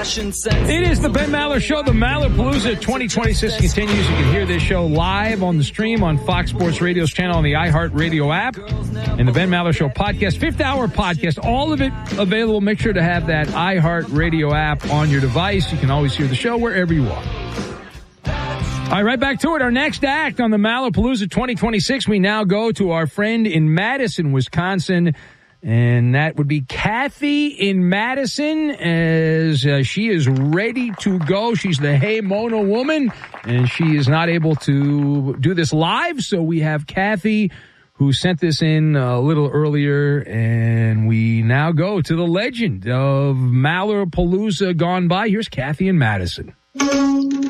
fashion sense. It is the Ben Maller Show. The Mallerpalooza 2026 continues. You can hear this show live on the stream on Fox Sports Radio's channel on the iHeartRadio app and the Ben Maller Show podcast, 5th hour podcast, all of it available. Make sure to have that iHeartRadio app on your device. You can always hear the show wherever you are. All right, right back to it. Our next act on the Mallerpalooza 2026, we now go to our friend in Madison, Wisconsin. And that would be Kathy in Madison, as she is ready to go. She's the Hey Mona woman, and she is not able to do this live. So we have Kathy, who sent this in a little earlier, and we now go to the legend of Mallerpalooza gone by. Here's Kathy in Madison.